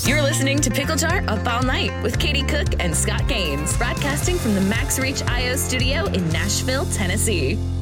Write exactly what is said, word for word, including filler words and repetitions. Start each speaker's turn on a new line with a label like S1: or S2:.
S1: You're listening to Pickle Jar Up All Night with Katie Cook and Scott Gaines, broadcasting from the Max Reach I O studio in Nashville, Tennessee.